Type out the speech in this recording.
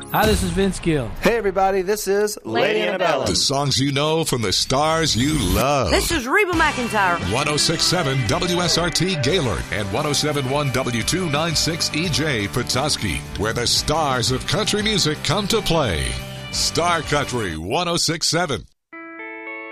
Hi, this is Vince Gill. Hey, everybody, this is Lady Annabella. The songs you know from the stars you love. This is Reba McEntire. 106.7 WSRT Gaylord and 107.1 W296EJ Petoskey, where the stars of country music come to play. Star Country 106.7.